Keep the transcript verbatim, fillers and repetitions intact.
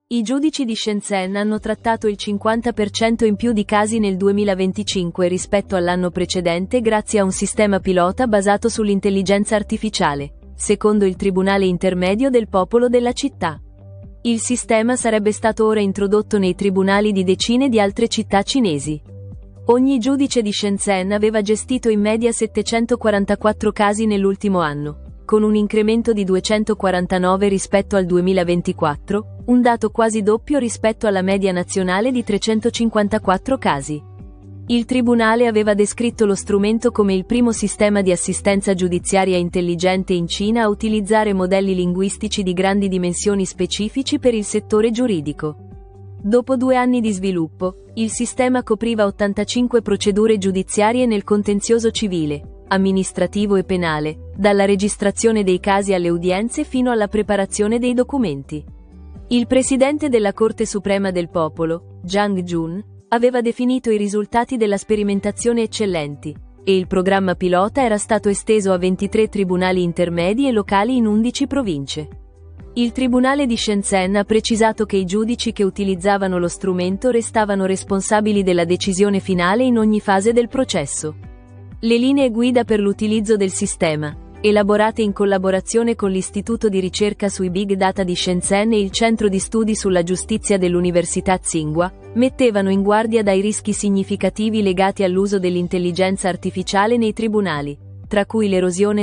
I giudici di Shenzhen hanno trattato il cinquanta per cento in più di casi nel duemilaventicinque rispetto all'anno precedente grazie a un sistema pilota basato sull'intelligenza artificiale, secondo il Tribunale Intermedio del Popolo della città. Il sistema sarebbe stato ora introdotto nei tribunali di decine di altre città cinesi. Ogni giudice di Shenzhen aveva gestito in media settecentoquarantaquattro casi nell'ultimo anno, con un incremento di duecentoquarantanove rispetto al duemilaventiquattro, un dato quasi doppio rispetto alla media nazionale di trecentocinquantaquattro casi. Il tribunale aveva descritto lo strumento come il primo sistema di assistenza giudiziaria intelligente in Cina a utilizzare modelli linguistici di grandi dimensioni specifici per il settore giuridico. Dopo due anni di sviluppo, il sistema copriva ottantacinque procedure giudiziarie nel contenzioso civile, amministrativo e penale, dalla registrazione dei casi alle udienze fino alla preparazione dei documenti. Il presidente della Corte Suprema del Popolo, Zhang Jun, aveva definito i risultati della sperimentazione eccellenti, e il programma pilota era stato esteso a ventitré tribunali intermedi e locali in undici province. Il Tribunale di Shenzhen ha precisato che i giudici che utilizzavano lo strumento restavano responsabili della decisione finale in ogni fase del processo. Le linee guida per l'utilizzo del sistema, elaborate in collaborazione con l'Istituto di ricerca sui Big Data di Shenzhen e il Centro di Studi sulla Giustizia dell'Università Tsinghua, mettevano in guardia dai rischi significativi legati all'uso dell'intelligenza artificiale nei tribunali, tra cui l'erosione